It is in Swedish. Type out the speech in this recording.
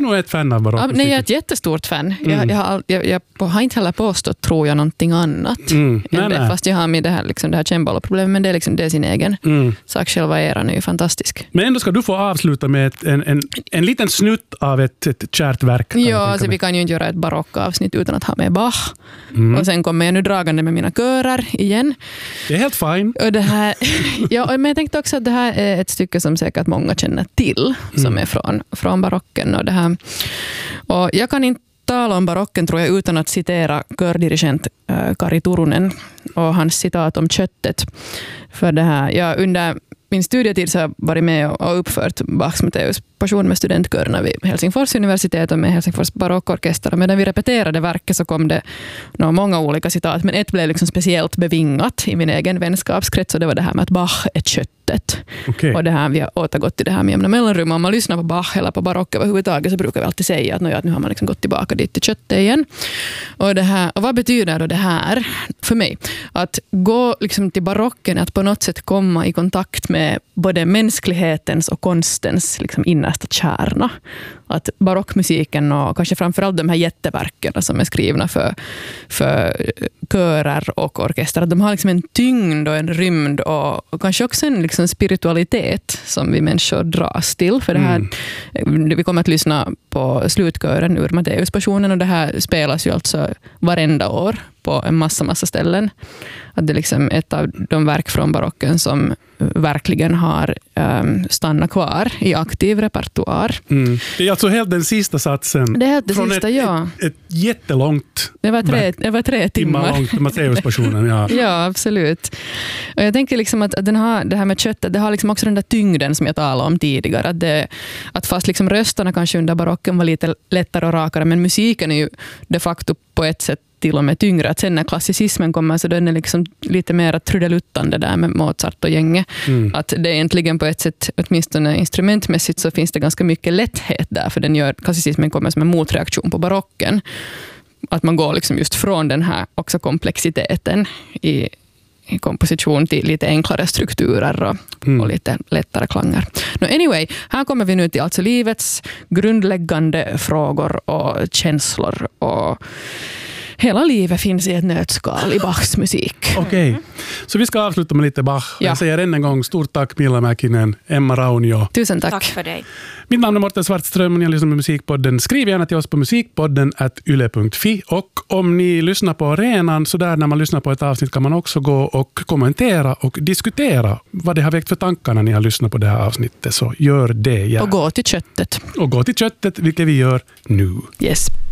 nog ett fan av barockmusik? Nej, jag är ett jättestort fan. Jag har inte heller påstått, tror jag, någonting annat. Fast jag har med det här cembalo-problemet, men det är liksom det sin egen sak. Själva eran är ju fantastisk. Men ändå ska du få avsluta med en liten snutt av ett kärt verk. Ja, alltså vi kan ju inte göra ett barockavsnitt utan att ha med Bach. Och sen kommer jag nu dragande med mina körer igen. Det är helt fine. Och det här, men jag tänkte också att det här är ett stycke som säkert många känner till, som är från barocken. Och jag kan inte tala om barocken, tror jag, utan att citera kördirigent Kari Turunen och hans citat om köttet. För det här, under min studietid så har jag varit med och uppfört Bachs Matteus Passion med studentkörerna vid Helsingfors universitet och med Helsingfors barockorkester. Och medan vi repeterade verket så kom det många olika citat, men ett blev liksom speciellt bevingat i min egen vänskapskrets, och det var det här med att Bach är köttet. Okay. Och det här, vi har återgått till det här med jämna mellanrum. Om man lyssnar på Bach eller på barock överhuvudtaget så brukar vi alltid säga att nu har man liksom gått tillbaka dit till köttet igen. Och vad betyder då det här för mig? Att gå liksom till barocken, att på något sätt komma i kontakt med både mänsklighetens och konstens liksom innersta kärna. Att barockmusiken och kanske framförallt de här jätteverken som är skrivna för körer och orkester, att de har liksom en tyngd och en rymd och kanske också en liksom spiritualitet som vi människor dras till. För det här, vi kommer att lyssna på slutkören ur Matteus-passionen, och det här spelas ju alltså varenda år på en massa ställen. Att det är liksom ett av de verk från barocken som verkligen har stannat kvar i aktiv repertoar. Det är alltså helt den sista satsen. Det är helt det från sista, ett jättelångt det var tre timmar långt Matteus-passionen, ja. Ja, absolut. Och jag tänker liksom att det här med köttet, det har liksom också den där tyngden som jag talade om tidigare. Att fast liksom rösterna kanske under barocken var lite lättare och rakare, men musiken är ju de facto på ett sätt till och med tyngre. Att sen när klassicismen kommer så den är liksom lite mer trudeluttande där med Mozart och gänge. Att det är egentligen på ett sätt, åtminstone instrumentmässigt, så finns det ganska mycket lätthet där, för klassicismen kommer som en motreaktion på barocken. Att man går liksom just från den här också komplexiteten i komposition till lite enklare strukturer och lite lättare klanger. Anyway, här kommer vi nu till alltså livets grundläggande frågor och känslor, och hela livet finns i ett nötskal i Bachs musik. Okej. Så vi ska avsluta med lite Bach. Ja. Jag säger än en gång stort tack Milla Mäkinen, Emma Raunio. Tusen tack. Tack för dig. Mitt namn är Mårten Svartström och ni lyssnar på Musikpodden. Skriv gärna till oss på musikpodden@yle.fi, och om ni lyssnar på arenan så där när man lyssnar på ett avsnitt kan man också gå och kommentera och diskutera vad det har väckt för tankar när ni har lyssnat på det här avsnittet, så gör det gärna. Och gå till köttet. Och gå till köttet, vilket vi gör nu. Yes.